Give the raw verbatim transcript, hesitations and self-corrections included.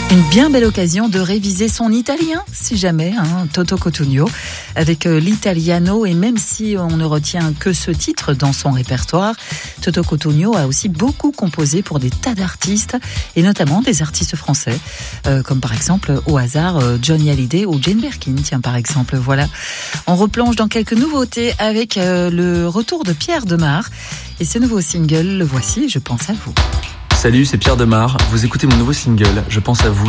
Une bien belle occasion de réviser son italien, si jamais, hein, Toto Cutugno, avec euh, l'italiano. Et même si on ne retient que ce titre dans son répertoire, Toto Cutugno a aussi beaucoup composé pour des tas d'artistes, et notamment des artistes français, euh, comme par exemple, au hasard, euh, Johnny Hallyday ou Jane Birkin, tiens, par exemple. Voilà. On replonge dans quelques nouveautés avec euh, le retour de Pierre Demar. Et ce nouveau single, le voici, Je pense à vous. Salut, c'est Pierre Demar. Vous écoutez mon nouveau single, Je pense à vous.